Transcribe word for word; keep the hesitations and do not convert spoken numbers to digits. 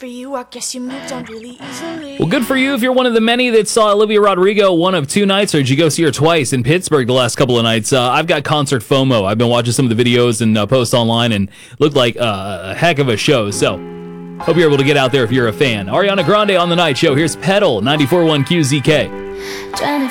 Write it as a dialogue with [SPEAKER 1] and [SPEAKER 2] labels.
[SPEAKER 1] you, I guess you moved on really easily.
[SPEAKER 2] Well, good for you if you're one of the many that saw Olivia Rodrigo one of two nights, or did you go see her twice in Pittsburgh the last couple of nights? Uh, I've got concert FOMO. I've been watching some of the videos and uh, posts online, and looked like uh, a heck of a show. So, hope you're able to get out there if you're a fan. Ariana Grande on the night show. Here's Pedal, ninety-four point one Q Z K.